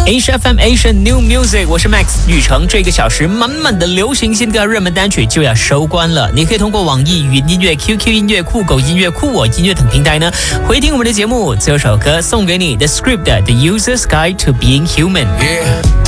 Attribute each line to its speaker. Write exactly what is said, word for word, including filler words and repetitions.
Speaker 1: H F M Asian New Music， 我是 Max 宇程。这个小时满满的流行新歌热门单曲就要收官了，你可以通过网易云音乐、Q Q 音乐、酷狗音乐、酷我音乐等平台呢回听我们的节目。最后首歌送给你 The Script 的 The User's Guide to Being Human。Yeah.